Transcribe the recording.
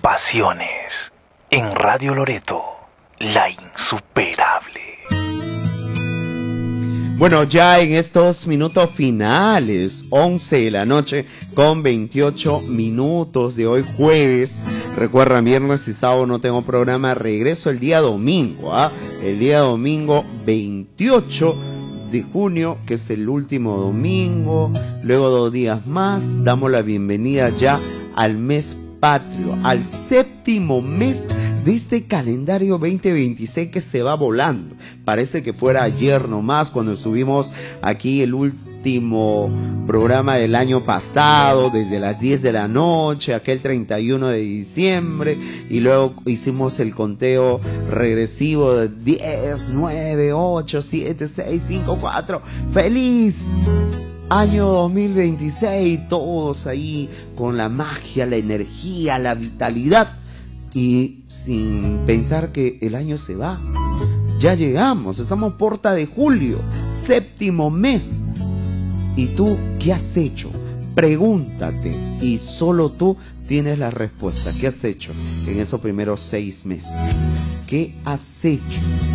pasiones. En Radio Loreto, la insuperable. Bueno, ya en estos minutos finales, 11 de la noche con 28 minutos de hoy jueves. Recuerda, viernes y sábado no tengo programa, regreso el día domingo, el día domingo 28 de junio, que es el último domingo. Luego 2 días más, damos la bienvenida ya al mes patrio, al séptimo mes de este calendario 2026 que se va volando. Parece que fuera ayer nomás cuando subimos aquí el último programa del año pasado, desde las 10 de la noche, aquel 31 de diciembre, y luego hicimos el conteo regresivo de 10, 9, 8, 7, 6, 5, 4. ¡Feliz año 2026! Todos ahí con la magia, la energía, la vitalidad, y sin pensar que el año se va. Ya llegamos, estamos puerta de julio, séptimo mes. ¿Y tú qué has hecho? Pregúntate, y solo tú tienes la respuesta. ¿Qué has hecho en esos primeros 6 meses? ¿Qué has hecho?